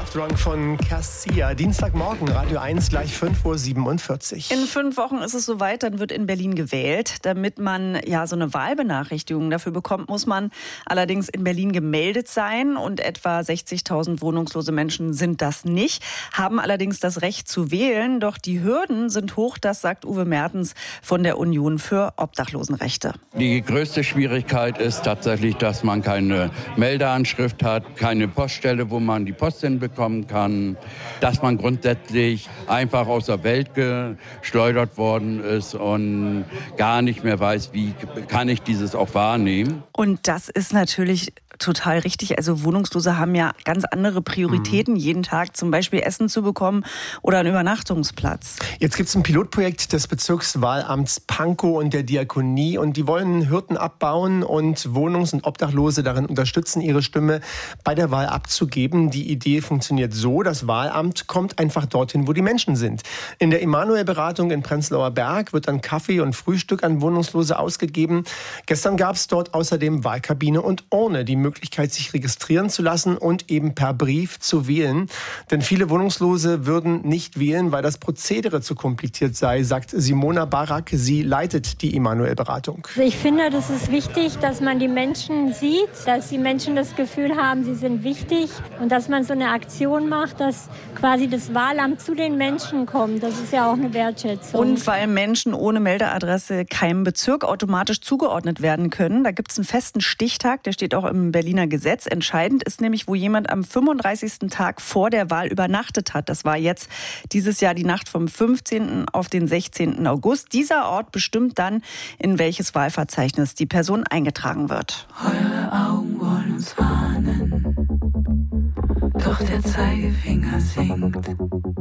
Strong von Cassia. Dienstagmorgen, Radio 1, gleich 5.47 Uhr. In 5 Wochen ist es soweit, dann wird in Berlin gewählt. Damit man so eine Wahlbenachrichtigung dafür bekommt, muss man allerdings in Berlin gemeldet sein. Und etwa 60.000 wohnungslose Menschen sind das nicht, haben allerdings das Recht zu wählen. Doch die Hürden sind hoch, das sagt Uwe Mertens von der Union für Obdachlosenrechte. Die größte Schwierigkeit ist tatsächlich, dass man keine Meldeanschrift hat, keine Poststelle, wo man die Post hinbekommen kann, dass man grundsätzlich einfach aus der Welt geschleudert worden ist und gar nicht mehr weiß, wie kann ich dieses auch wahrnehmen. Und das ist natürlich total richtig. Also Wohnungslose haben ja ganz andere Prioritäten, jeden Tag zum Beispiel Essen zu bekommen oder einen Übernachtungsplatz. Jetzt gibt es ein Pilotprojekt des Bezirkswahlamts Pankow und der Diakonie und die wollen Hürden abbauen und Wohnungs- und Obdachlose darin unterstützen, ihre Stimme bei der Wahl abzugeben. Die Idee funktioniert so, das Wahlamt kommt einfach dorthin, wo die Menschen sind. In der Emanuel-Beratung in Prenzlauer Berg wird dann Kaffee und Frühstück an Wohnungslose ausgegeben. Gestern gab es dort außerdem Wahlkabine und Urne, die Möglichkeit, sich registrieren zu lassen und eben per Brief zu wählen. Denn viele Wohnungslose würden nicht wählen, weil das Prozedere zu kompliziert sei, sagt Simona Barak. Sie leitet die Emanuel-Beratung. Ich finde, das ist wichtig, dass man die Menschen sieht, dass die Menschen das Gefühl haben, sie sind wichtig und dass man so eine Aktion macht, dass quasi das Wahlamt zu den Menschen kommt. Das ist ja auch eine Wertschätzung. Und weil Menschen ohne Meldeadresse keinem Bezirk automatisch zugeordnet werden können, da gibt es einen festen Stichtag, der steht auch im Berliner Gesetz. Entscheidend ist nämlich, wo jemand am 35. Tag vor der Wahl übernachtet hat. Das war jetzt dieses Jahr die Nacht vom 15. auf den 16. August. Dieser Ort bestimmt dann, in welches Wahlverzeichnis die Person eingetragen wird. Eure Augen wollen uns warnen, doch der Zeigefinger sinkt.